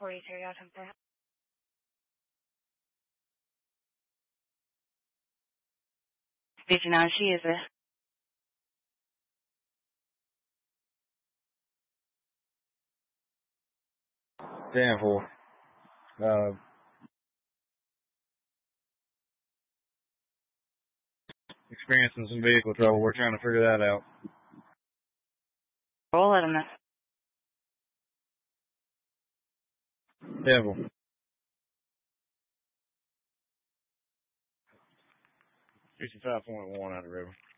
43 out of that. Speaking on, she is a 10-4. Experiencing some vehicle trouble. We're trying to figure that out. roll at him. 10-4. 55.1 out of river.